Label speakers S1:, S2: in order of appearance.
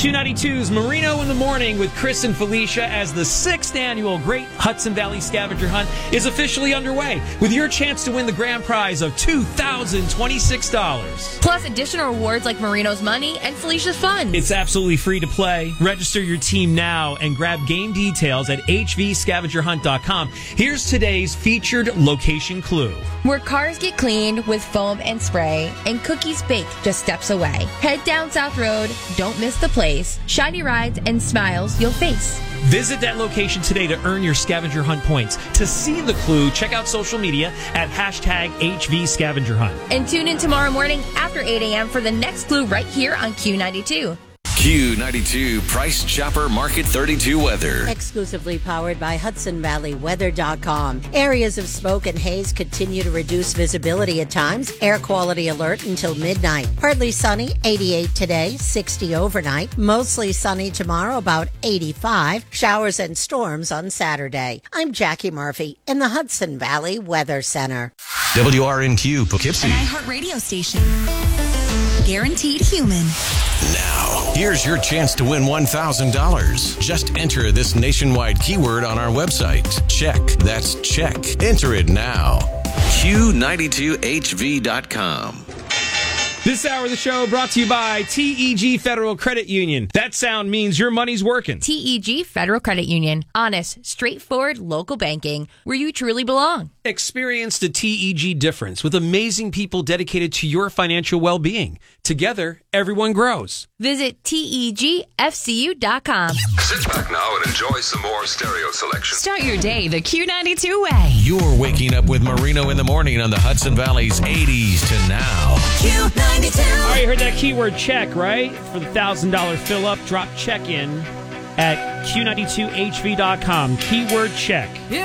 S1: Q92's Marino in the Morning with Chris and Felicia as the 6th annual Great Hudson Valley Scavenger Hunt is officially underway with your chance to win the grand prize of $2,026.
S2: Plus additional rewards like Marino's money and Felicia's fun.
S1: It's absolutely free to play. Register your team now and grab game details at hvscavengerhunt.com. Here's today's featured location clue.
S2: Where cars get cleaned with foam and spray and cookies baked just steps away. Head down South Road. Don't miss the place. Shiny rides and smiles you'll face.
S1: Visit that location today to earn your scavenger hunt points. To see the clue, check out social media at #HVScavengerHunt.
S2: And tune in tomorrow morning after 8 a.m. for the next clue right here on Q92.
S3: Q92 Price Chopper Market 32 weather.
S4: Exclusively powered by HudsonValleyWeather.com. Areas of smoke and haze continue to reduce visibility at times. Air quality alert until midnight. Partly sunny, 88 today, 60 overnight. Mostly sunny tomorrow, about 85. Showers and storms on Saturday. I'm Jackie Murphy in the Hudson Valley Weather Center.
S3: WRNQ Poughkeepsie.
S5: An iHeart radio station. Guaranteed human.
S3: Now, here's your chance to win $1,000. Just enter this nationwide keyword on our website. Check. That's check. Enter it now. Q92HV.com.
S1: This hour of the show brought to you by TEG Federal Credit Union. That sound means your money's working.
S2: TEG Federal Credit Union. Honest, straightforward local banking where you truly belong.
S1: Experience the TEG difference with amazing people dedicated to your financial well-being. Together, everyone grows.
S2: Visit TEGFCU.com.
S6: Sit back now and enjoy some more stereo selection.
S5: Start your day the Q92 way.
S3: You're waking up with Marino in the Morning on the Hudson Valley's 80s to now.
S5: Q92.
S1: All right, you heard that keyword check, right? For the $1,000 fill-up, drop check in at Q92HV.com. Keyword check.